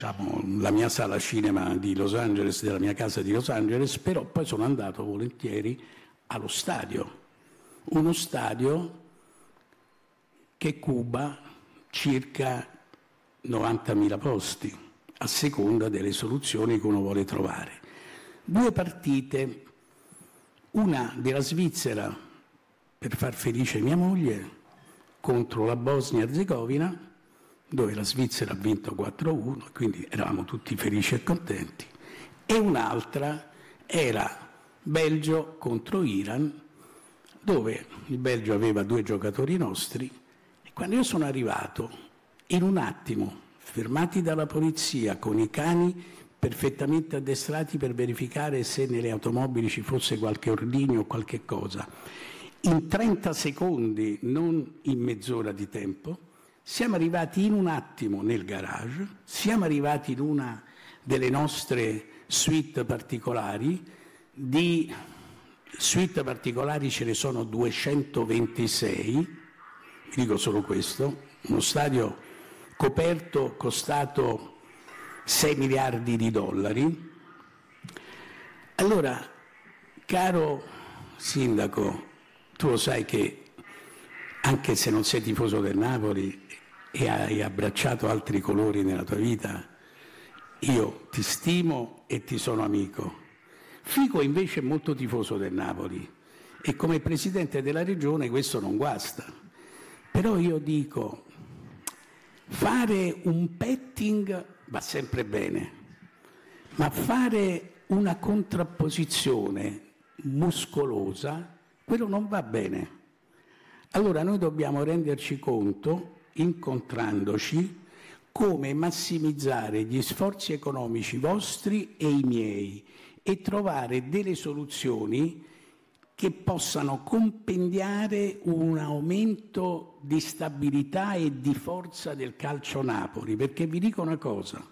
diciamo, la mia sala cinema di Los Angeles, della mia casa di Los Angeles, però poi sono andato volentieri allo stadio, uno stadio che cuba circa 90.000 posti, a seconda delle soluzioni che uno vuole trovare. 2 partite, una della Svizzera per far felice mia moglie contro la Bosnia-Herzegovina, dove la Svizzera ha vinto 4-1, quindi eravamo tutti felici e contenti, e un'altra era Belgio contro Iran, dove il Belgio aveva 2 giocatori nostri, e quando io sono arrivato, in un attimo, fermati dalla polizia con i cani perfettamente addestrati per verificare se nelle automobili ci fosse qualche ordigno o qualche cosa, in 30 secondi, non in mezz'ora di tempo, siamo arrivati in un attimo nel garage, siamo arrivati in una delle nostre suite particolari. Di suite particolari ce ne sono 226, vi dico solo questo, uno stadio coperto costato 6 miliardi di dollari. Allora, caro sindaco, tu lo sai che anche se non sei tifoso del Napoli e hai abbracciato altri colori nella tua vita, io ti stimo e ti sono amico. Fico invece è molto tifoso del Napoli e come presidente della regione questo non guasta. Però io dico, fare un petting va sempre bene, ma fare una contrapposizione muscolosa, quello non va bene. Allora noi dobbiamo renderci conto, incontrandoci, come massimizzare gli sforzi economici vostri e i miei e trovare delle soluzioni che possano compendiare un aumento di stabilità e di forza del calcio Napoli. Perché vi dico una cosa,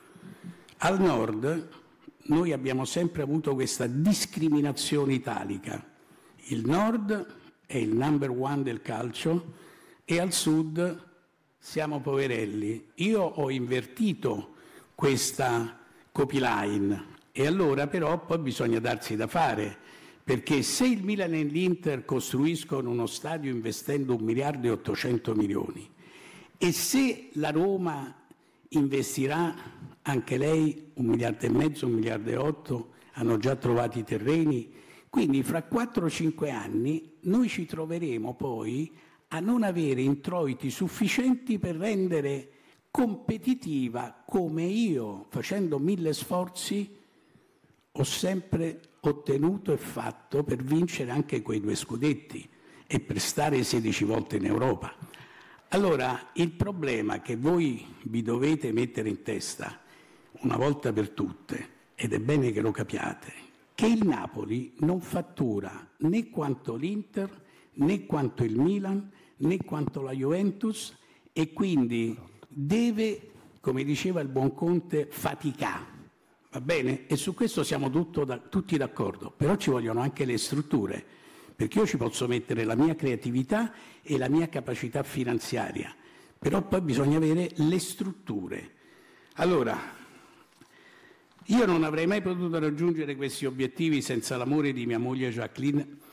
al nord noi abbiamo sempre avuto questa discriminazione italica. Il nord è il number 1 del calcio e al sud siamo poverelli. Io ho invertito questa copyline e allora però poi bisogna darsi da fare, perché se il Milan e l'Inter costruiscono uno stadio investendo 1 miliardo e 800 milioni e se la Roma investirà anche lei 1 miliardo e mezzo, 1 miliardo e 8, hanno già trovato i terreni, quindi fra 4-5 anni noi ci troveremo poi a non avere introiti sufficienti per rendere competitiva, come io, facendo 1000 sforzi, ho sempre ottenuto e fatto per vincere anche quei 2 scudetti e per stare 16 volte in Europa. Allora, il problema che voi vi dovete mettere in testa, una volta per tutte, ed è bene che lo capiate, che il Napoli non fattura né quanto l'Inter, né quanto il Milan, né quanto la Juventus e quindi deve, come diceva il buon Conte, faticare, va bene? E su questo siamo tutti d'accordo, però ci vogliono anche le strutture, perché io ci posso mettere la mia creatività e la mia capacità finanziaria, però poi bisogna avere le strutture. Allora, io non avrei mai potuto raggiungere questi obiettivi senza l'amore di mia moglie Jacqueline,